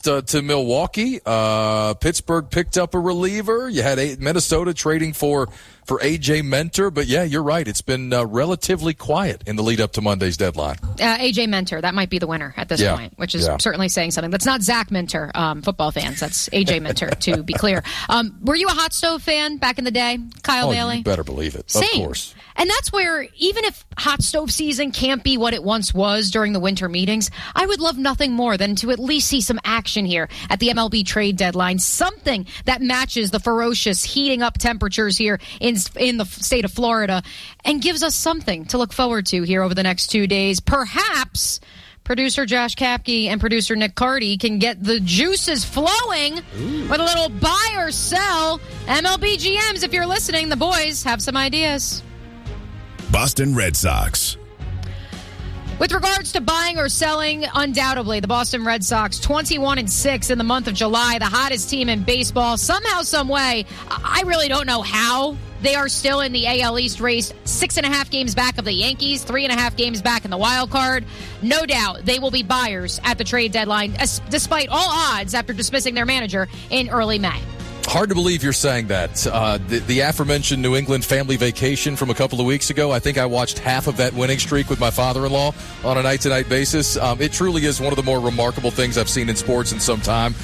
lost to Milwaukee. Pittsburgh picked up a reliever. You had Minnesota trading for A.J. Mentor. But, yeah, you're right. It's been relatively quiet in the lead up to Monday's deadline. A.J. Mentor, that might be the winner at this point, which is certainly saying something. That's not Zach Minter, football fans. That's A.J. Mentor, to be clear. Were you a hot stove fan back in the day, Kyle Bailey? You better believe it. Same. Of course. And that's where, even if hot stove season can't be what it once was during the winter meetings, I would love nothing more than to at least see some action here at the MLB trade deadline. Something that matches the ferocious heating up temperatures here in the state of Florida and gives us something to look forward to here over the next 2 days. Perhaps producer Josh Kapke and producer Nick Carty can get the juices flowing with a little buy or sell. MLB GMs, if you're listening, the boys have some ideas. Boston Red Sox. With regards to buying or selling, undoubtedly, the Boston Red Sox, 21-6 in the month of July, the hottest team in baseball. Somehow, some way, I really don't know how they are still in the AL East race, 6.5 games back of the Yankees, 3.5 games back in the wild card. No doubt they will be buyers at the trade deadline, despite all odds after dismissing their manager in early May. Hard to believe you're saying that. The aforementioned New England family vacation from a couple of weeks ago, I think I watched half of that winning streak with my father-in-law on a night-to-night basis. It truly is one of the more remarkable things I've seen in sports in some time.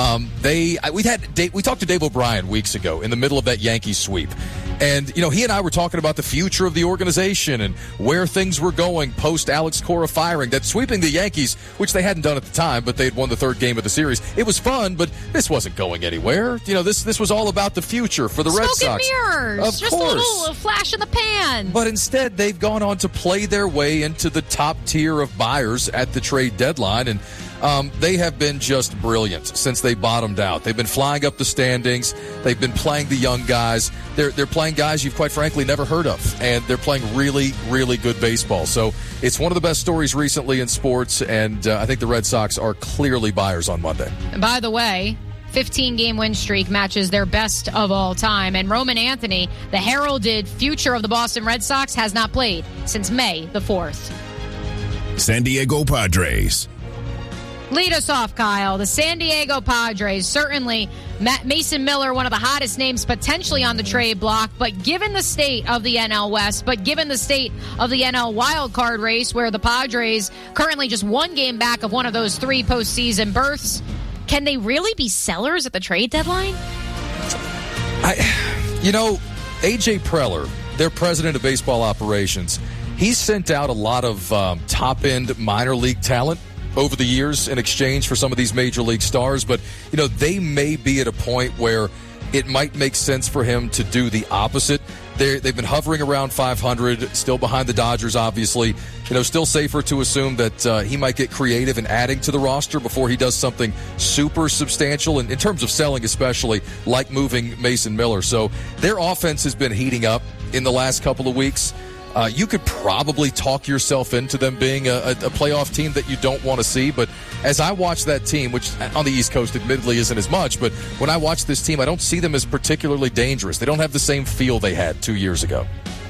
We talked to Dave O'Brien weeks ago in the middle of that Yankees sweep. And, he and I were talking about the future of the organization and where things were going post Alex Cora firing. That sweeping the Yankees, which they hadn't done at the time, but they had won the third game of the series. It was fun, but this wasn't going anywhere. This was all about the future for the Red Sox. Smoke and mirrors. Of just course. A little flash in the pan. But instead, they've gone on to play their way into the top tier of buyers at the trade deadline. And they have been just brilliant since they bottomed out. They've been flying up the standings. They've been playing the young guys. They're playing guys you've quite frankly never heard of, and they're playing really, really good baseball. So it's one of the best stories recently in sports, and I think the Red Sox are clearly buyers on Monday. And by the way, 15-game win streak matches their best of all time. And Roman Anthony, the heralded future of the Boston Red Sox, has not played since May the 4th. San Diego Padres. Lead us off, Kyle. The San Diego Padres, certainly Mason Miller, one of the hottest names potentially on the trade block, but given the state of the NL West, but given the state of the NL wild card race, where the Padres currently just one game back of one of those 3 postseason berths, can they really be sellers at the trade deadline? A.J. Preller, their president of baseball operations, he's sent out a lot of top-end minor league talent over the years in exchange for some of these major league stars. But, they may be at a point where it might make sense for him to do the opposite. They've been hovering around 500, still behind the Dodgers, obviously. Still safer to assume that he might get creative in adding to the roster before he does something super substantial, in terms of selling especially, like moving Mason Miller. So their offense has been heating up in the last couple of weeks. You could probably talk yourself into them being a playoff team that you don't want to see. But as I watch that team, which on the East Coast admittedly isn't as much, but when I watch this team, I don't see them as particularly dangerous. They don't have the same feel they had 2 years ago.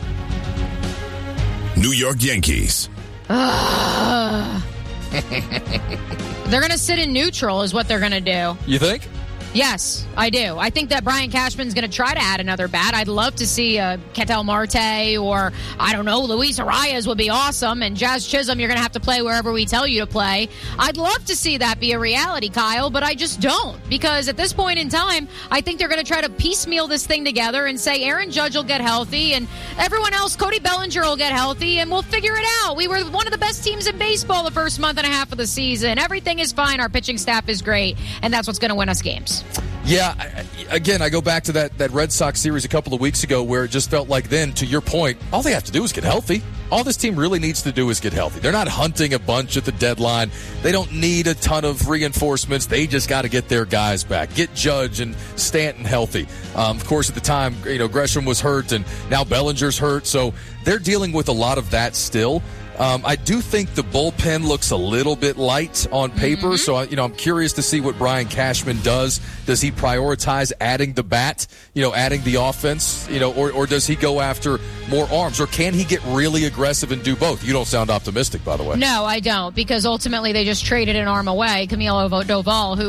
New York Yankees. They're going to sit in neutral is what they're going to do. You think? Yes, I do. I think that Brian Cashman's going to try to add another bat. I'd love to see Ketel Marte or, I don't know, Luis Arias would be awesome. And Jazz Chisholm, you're going to have to play wherever we tell you to play. I'd love to see that be a reality, Kyle, but I just don't. Because at this point in time, I think they're going to try to piecemeal this thing together and say Aaron Judge will get healthy and everyone else, Cody Bellinger will get healthy, and we'll figure it out. We were one of the best teams in baseball the first month and a half of the season. Everything is fine. Our pitching staff is great. And that's what's going to win us games. Yeah, again, I go back to that Red Sox series a couple of weeks ago where it just felt like then, to your point, all they have to do is get healthy. All this team really needs to do is get healthy. They're not hunting a bunch at the deadline. They don't need a ton of reinforcements. They just got to get their guys back. Get Judge and Stanton healthy. Of course, at the time, Gresham was hurt, and now Bellinger's hurt, so they're dealing with a lot of that still. I do think the bullpen looks a little bit light on paper, so I'm curious to see what Brian Cashman does. Does he prioritize adding the bat, adding the offense, or does he go after more arms, or can he get really aggressive and do both? You don't sound optimistic, by the way. No, I don't, because ultimately they just traded an arm away, Camilo Doval, who